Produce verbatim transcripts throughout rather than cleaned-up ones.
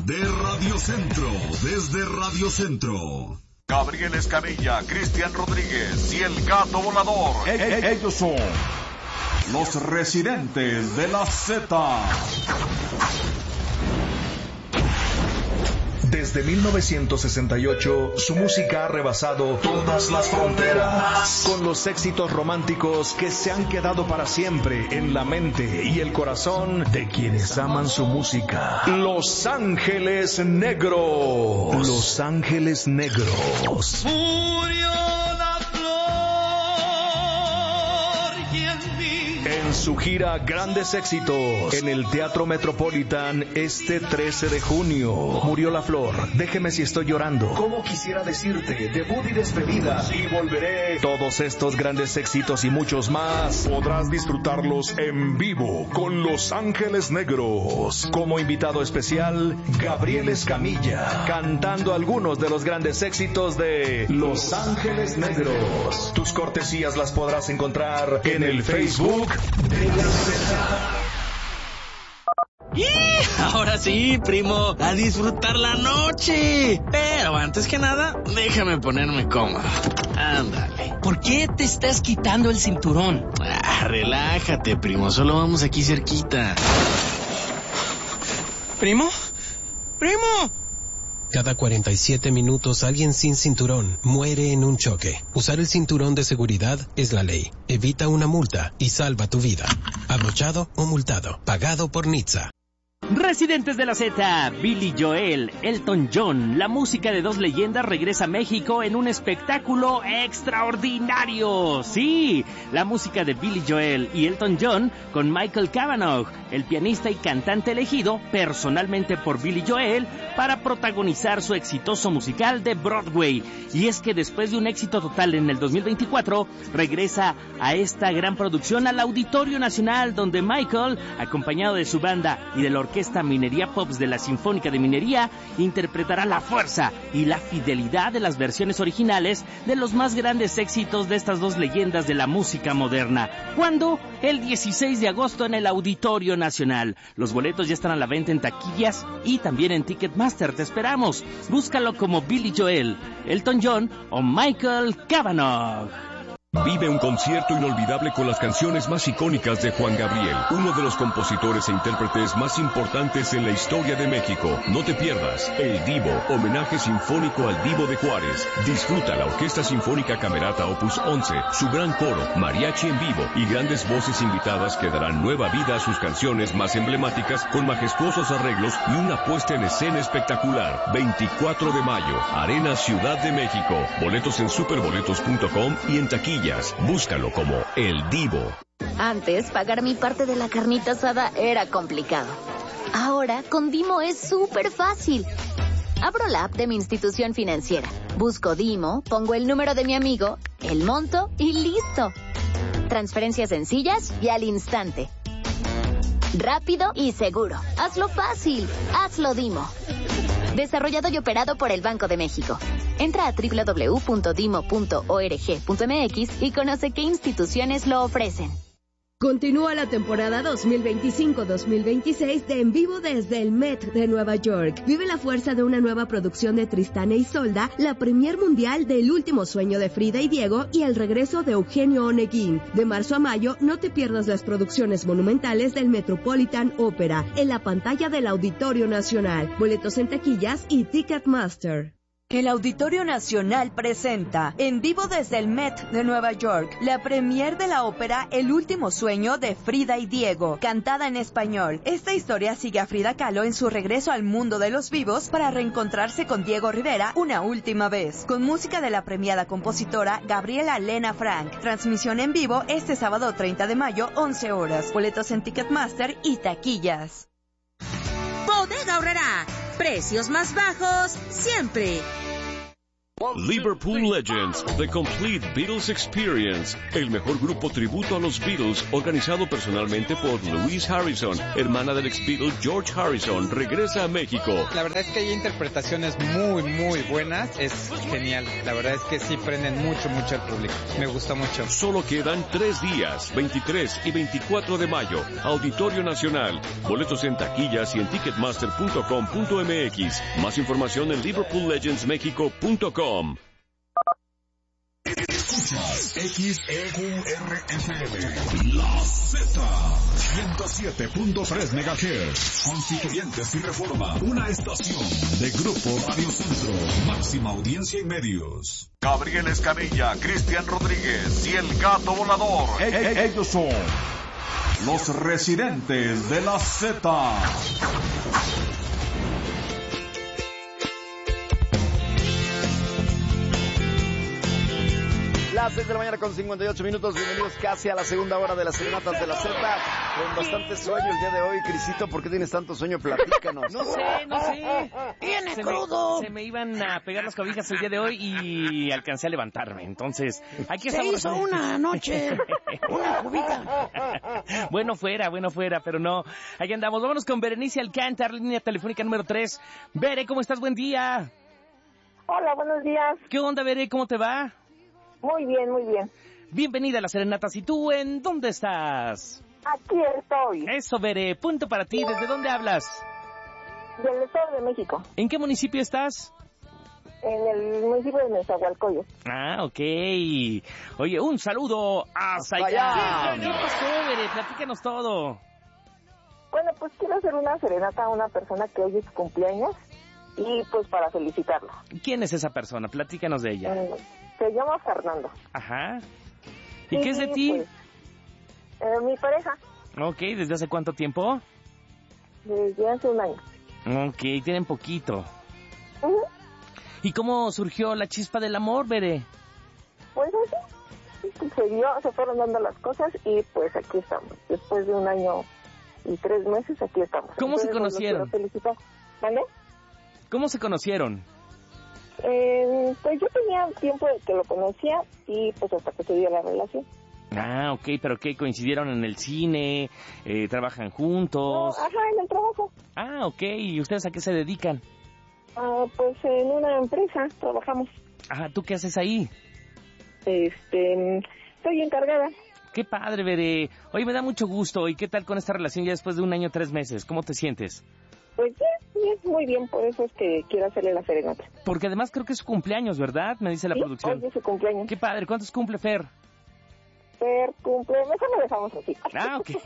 de Radio Centro, desde Radio Centro. Gabriel Escamilla, Cristian Rodríguez y el Gato Volador. E- e- ellos son los residentes de la Z. Desde mil novecientos sesenta y ocho, su música ha rebasado todas las fronteras, con los éxitos románticos que se han quedado para siempre en la mente y el corazón de quienes aman su música. Los Ángeles Negros. Los Ángeles Negros. Murió la flor y en mí. En su gira Grandes Éxitos, en el Teatro Metropolitan, este trece de junio. Murió la flor, déjeme si estoy llorando. ¿Cómo quisiera decirte? Debut y despedida. Y volveré. Todos estos grandes éxitos y muchos más podrás disfrutarlos en vivo con Los Ángeles Negros. Como invitado especial, Gabriel Escamilla, cantando algunos de los grandes éxitos de Los Ángeles Negros. Tus cortesías las podrás encontrar en el Facebook de la Z. ¡Y! Ahora sí, primo, a disfrutar la noche. Pero antes que nada, déjame ponerme cómodo. Ándale. ¿Por qué te estás quitando el cinturón? Ah, relájate, primo, solo vamos aquí cerquita. ¿Primo? ¡Primo! Cada cuarenta y siete minutos alguien sin cinturón muere en un choque. Usar el cinturón de seguridad es la ley. Evita una multa y salva tu vida. Abrochado o multado. Pagado por N H T S A. Residentes de la Z, Billy Joel, Elton John, la música de dos leyendas regresa a México en un espectáculo extraordinario. Sí, la música de Billy Joel y Elton John con Michael Cavanaugh, el pianista y cantante elegido personalmente por Billy Joel para protagonizar su exitoso musical de Broadway. Y es que después de un éxito total en el dos mil veinticuatro, regresa a esta gran producción al Auditorio Nacional, donde Michael, acompañado de su banda y de la orquesta Minería Pops de la Sinfónica de Minería, interpretará la fuerza y la fidelidad de las versiones originales de los más grandes éxitos de estas dos leyendas de la música moderna. ¿Cuándo? El dieciséis de agosto en el Auditorio Nacional. Los boletos ya están a la venta en taquillas y también en Ticketmaster. Te esperamos. Búscalo como Billy Joel, Elton John o Michael Cavanaugh. Vive un concierto inolvidable con las canciones más icónicas de Juan Gabriel, uno de los compositores e intérpretes más importantes en la historia de México. No te pierdas El Divo, homenaje sinfónico al Divo de Juárez. Disfruta la Orquesta Sinfónica Camerata Opus once, su gran coro, mariachi en vivo y grandes voces invitadas que darán nueva vida a sus canciones más emblemáticas con majestuosos arreglos y una puesta en escena espectacular. veinticuatro de mayo, Arena Ciudad de México. Boletos en superboletos punto com y en taquilla. Búscalo como El Divo. Antes, pagar mi parte de la carnita asada era complicado. Ahora, con Dimo es súper fácil. Abro la app de mi institución financiera, busco Dimo, pongo el número de mi amigo, el monto y listo. Transferencias sencillas y al instante. Rápido y seguro. Hazlo fácil. Hazlo Dimo. Desarrollado y operado por el Banco de México. Entra a doble u doble u doble u punto dimo punto org punto eme equis y conoce qué instituciones lo ofrecen. Continúa la temporada dos mil veinticinco dos mil veintiséis de En Vivo desde el Met de Nueva York. Vive la fuerza de una nueva producción de Tristán e Isolda, la premier mundial del Último Sueño de Frida y Diego y el regreso de Eugenio Oneguín. De marzo a mayo, no te pierdas las producciones monumentales del Metropolitan Opera en la pantalla del Auditorio Nacional. Boletos en taquillas y Ticketmaster. El Auditorio Nacional presenta En Vivo desde el Met de Nueva York, la premier de la ópera El Último Sueño de Frida y Diego, cantada en español. Esta historia sigue a Frida Kahlo en su regreso al mundo de los vivos para reencontrarse con Diego Rivera una última vez, con música de la premiada compositora Gabriela Lena Frank. Transmisión en vivo este sábado treinta de mayo, once horas. Boletos en Ticketmaster y taquillas. Bodega Aurrerá, precios más bajos siempre. Liverpool Legends, The Complete Beatles Experience, el mejor grupo tributo a los Beatles, organizado personalmente por Louise Harrison, hermana del ex Beatle George Harrison, regresa a México. La verdad es que hay interpretaciones muy, muy buenas, es genial. La verdad es que sí prenden mucho, mucho al público. Me gustó mucho. Solo quedan tres días, veintitrés y veinticuatro de mayo, Auditorio Nacional. Boletos en taquillas y en ticketmaster punto com punto m x. Más información en liverpool legends mexico punto com. Escuchas X E U R F M, La Z, ciento siete punto tres megahertz, Constituyentes y Reforma, una estación de Grupo Radio Centro, máxima audiencia y medios. Gabriel Escamilla, Cristian Rodríguez y el Gato Volador. E- e- ellos son los residentes de la Z. Las seis de la mañana con cincuenta y ocho minutos, bienvenidos casi a la segunda hora de las serenatas de la Z, con bastante sueño el día de hoy. Crisito, ¿por qué tienes tanto sueño? Platícanos. No sé, no sé. ¡Viene se crudo! Me, se me iban a pegar las cobijas el día de hoy y alcancé a levantarme, entonces aquí Se estamos. hizo una noche, una cubita. Bueno fuera, bueno fuera, pero no. Aquí andamos. Vámonos con Berenice Alcántar, línea telefónica número tres. Bere, ¿cómo estás? Buen día. Hola, buenos días. ¿Qué onda, Bere? ¿Cómo te va? Muy bien, muy bien. Bienvenida a las serenatas. ¿Y tú en dónde estás? Aquí estoy. Eso, Bere. Punto para ti. ¿Desde dónde hablas? Del Estado de México. ¿En qué municipio estás? En el municipio de Nezahualcóyotl. Ah, ok. Oye, un saludo hasta, Hasta allá. allá. ¿Qué pasó, Bere? Platícanos todo. Bueno, pues quiero hacer una serenata a una persona que hoy es su cumpleaños y pues para felicitarlo. ¿Quién es esa persona? Platícanos de ella. Eh, se llama Fernando. Ajá. ¿Y qué es de ti? Pues, eh, mi pareja, Ok, ¿desde hace cuánto tiempo? desde hace un año. Ok, tienen poquito. Ujú. ¿Y cómo surgió la chispa del amor, Bere? Pues así, se dio, se fueron dando las cosas y pues aquí estamos. Después de un año y tres meses, aquí estamos. ¿Cómo se Entonces, pues, los conocieron? quiero felicitar. ¿Vale? ¿Cómo se conocieron? Eh, pues yo tenía tiempo de que lo conocía y pues hasta que se dio la relación. Ah, ok, pero ¿qué? ¿Coincidieron en el cine? Eh, ¿Trabajan No, juntos? ajá, en el trabajo. Ah, ok, ¿y ustedes a qué se dedican? Ah, pues en una empresa trabajamos. Ah, ¿tú qué haces ahí? Este, estoy encargada. Qué padre, Bere. Oye, me da mucho gusto. ¿Y qué tal con esta relación ya después de un año, tres meses? ¿Cómo te sientes? Pues bien, bien, muy bien, por eso es que quiero hacerle la serenata. Porque además creo que es su cumpleaños, ¿verdad? Me dice la Sí, producción. hoy es su cumpleaños. Qué padre. ¿Cuántos cumple Fer? Fer cumple, mejor lo dejamos así. Ah, ok.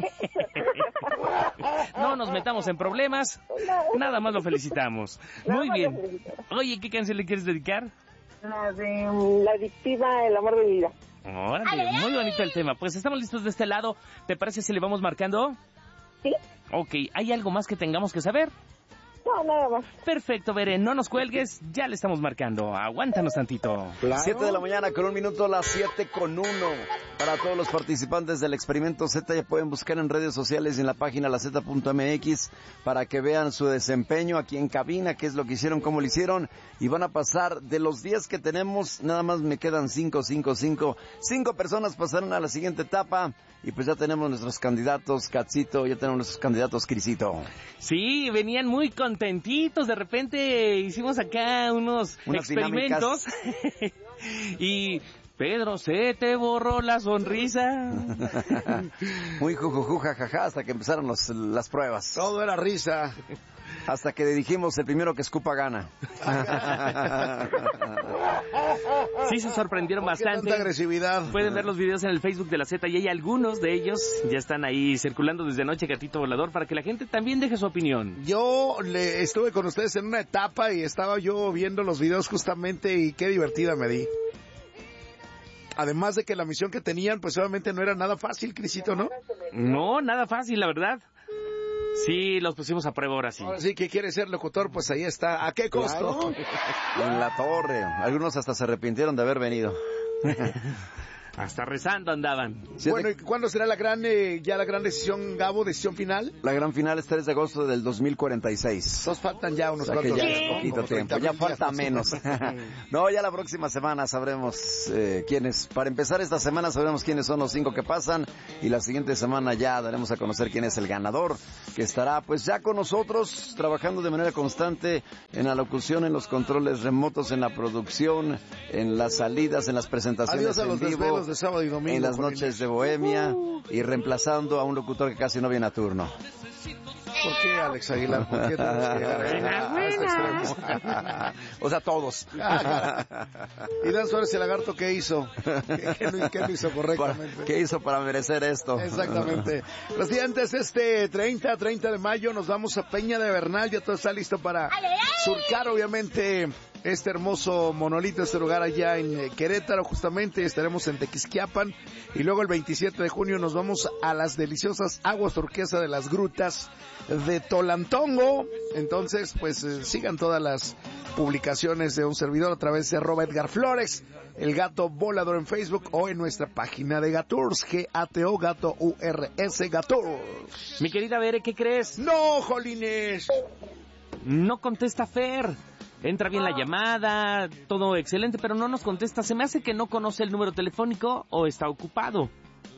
No nos metamos en problemas. Nada más lo felicitamos. Nada Muy más lo bien. felicitamos. Oye, ¿qué canción le quieres dedicar? La de mm, La Adictiva, El Amor de mi Vida. Órale, muy bonito el tema. Pues estamos listos de este lado. ¿Te parece si le vamos marcando? Sí. Ok, ¿hay algo más que tengamos que saber? No, nada más. Perfecto, Bere, no nos cuelgues, ya le estamos marcando. Aguántanos tantito. siete de la mañana con un minuto, las siete con uno. Para todos los participantes del experimento Z, ya pueden buscar en redes sociales y en la página la z punto m x para que vean su desempeño aquí en cabina, qué es lo que hicieron, cómo lo hicieron. Y van a pasar de los diez que tenemos, nada más me quedan cinco, cinco, cinco. Cinco personas pasaron a la siguiente etapa. Y pues ya tenemos nuestros candidatos, Catsito, ya tenemos nuestros candidatos, Crisito. Sí, venían muy contentitos, de repente hicimos acá unos Unas experimentos y Pedro, se te borró la sonrisa. Muy jujuju, jajaja, hasta que empezaron los, las pruebas. Todo era risa. Hasta que dijimos, el primero que escupa gana. Sí, se sorprendieron bastante. Tanta agresividad. Pueden ver los videos en el Facebook de la Z y hay algunos de ellos ya están ahí circulando desde anoche, Gatito Volador, para que la gente también deje su opinión. Yo le estuve con ustedes en una etapa y estaba yo viendo los videos justamente y qué divertida me di. Además de que la misión que tenían, pues obviamente no era nada fácil, Crisito, ¿no? No, nada fácil, la verdad. Sí, los pusimos a prueba ahora sí. Ahora sí que quiere ser locutor, pues ahí está. ¿A qué costo? Claro. En la torre. Algunos hasta se arrepintieron de haber venido. Hasta rezando andaban. Bueno, ¿y cuándo será la gran, eh, ya la gran decisión, Gabo, decisión final? La gran final es tres de agosto del dos mil cuarenta y seis. Nos faltan ya unos o sea cuantos ya días. es poquito tiempo, ya falta menos. No, ya la próxima semana sabremos eh, quiénes. Para empezar esta semana sabremos quiénes son los cinco que pasan y la siguiente semana ya daremos a conocer quién es el ganador, que estará pues ya con nosotros trabajando de manera constante en la locución, en los controles remotos, en la producción, en las salidas, en las presentaciones. Adiós a los en vivo, desvelos de sábado y domingo, en las noches de Bohemia y reemplazando a un locutor que casi no viene a turno. ¿Por qué, Alex Aguilar? ¿Por qué tenemos que llegar a este extremo? O sea, todos. ¿Y Dan Suárez el lagarto qué hizo? ¿Qué, qué, no, qué no hizo correctamente? ¿Qué hizo para merecer esto? Exactamente. Los días antes, este treinta, treinta de mayo, nos vamos a Peña de Bernal. Ya todo está listo para surcar, obviamente, este hermoso monolito, este lugar allá en Querétaro, justamente. Estaremos en Tequisquiapan. Y luego el veintisiete de junio nos vamos a las deliciosas aguas turquesa de las grutas de Tolantongo. Entonces, pues eh, sigan todas las publicaciones de un servidor a través de arroba Edgar Flores, el gato volador en Facebook o en nuestra página de Gaturs, G A T O, gato U R S, Gaturs. Mi querida Bere, ¿qué crees? No, jolines. No contesta Fer. Entra bien la llamada, todo excelente, pero no nos contesta. Se me hace que no conoce el número telefónico o está ocupado.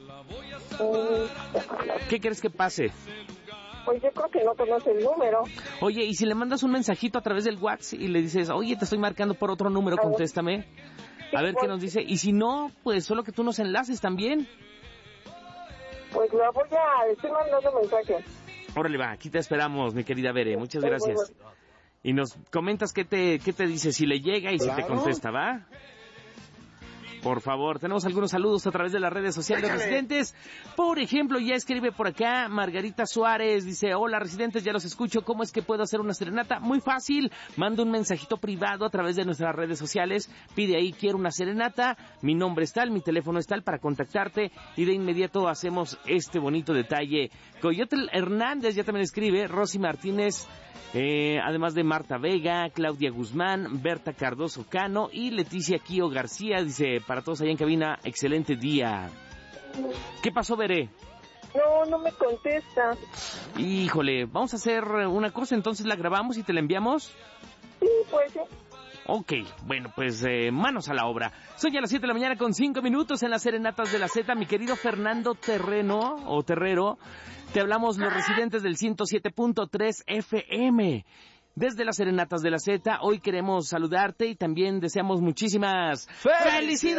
¿Qué crees que pase? Pues yo creo que no conoce el número. Oye, ¿y si le mandas un mensajito a través del WhatsApp y le dices, oye, te estoy marcando por otro número, contéstame? A ver qué nos dice. Y si no, pues solo que tú nos enlaces también. Pues la voy a decir mandando mensaje. Órale, va, aquí te esperamos, mi querida Bere. Muchas gracias. Y nos comentas qué te, qué te dice, si le llega y claro, si te contesta, ¿va? Por favor, tenemos algunos saludos a través de las redes sociales de Residentes. Por ejemplo, ya escribe por acá Margarita Suárez, dice, hola Residentes, ya los escucho, ¿cómo es que puedo hacer una serenata? Muy fácil, manda un mensajito privado a través de nuestras redes sociales, pide ahí, quiero una serenata, mi nombre es tal, mi teléfono es tal para contactarte y de inmediato hacemos este bonito detalle. Coyote Hernández ya también escribe, Rosy Martínez, Eh, además de Marta Vega, Claudia Guzmán, Berta Cardoso Cano y Leticia Quío García, dice, para todos allá en cabina, excelente día. ¿Qué pasó, Veré? No, no me contesta. Híjole, vamos a hacer una cosa, entonces la grabamos y te la enviamos. Sí, pues sí. Ok, bueno, pues eh, manos a la obra. Son ya las siete de la mañana con cinco minutos en las Serenatas de la Z. Mi querido Fernando Terreno, o Terrero, te hablamos los Residentes del ciento siete punto tres F M. Desde las Serenatas de la Z, hoy queremos saludarte y también deseamos muchísimas felicidades.